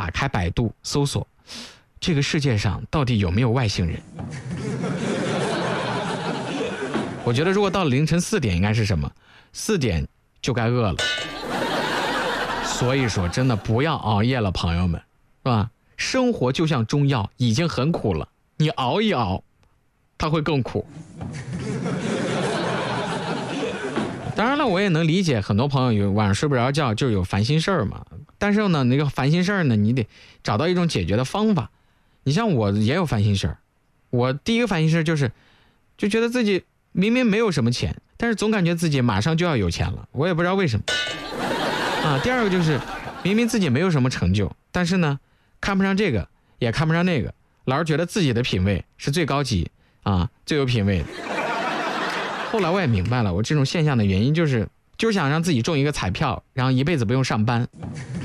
打开百度搜索这个世界上到底有没有外星人。我觉得如果到了凌晨4点应该是什么？4点就该饿了。所以说真的不要熬夜了，朋友们，是吧？生活就像中药，已经很苦了，你熬一熬它会更苦。当然了，我也能理解很多朋友有晚上睡不着觉，就有烦心事儿嘛。但是呢，那个烦心事儿呢，你得找到一种解决的方法。你像我也有烦心事儿，我第一个烦心事就是就觉得自己明明没有什么钱，但是总感觉自己马上就要有钱了，我也不知道为什么啊。第二个就是明明自己没有什么成就，但是呢看不上这个也看不上那个，老是觉得自己的品味是最高级啊，最有品位的。后来我也明白了，我这种现象的原因就是想让自己中一个彩票，然后一辈子不用上班。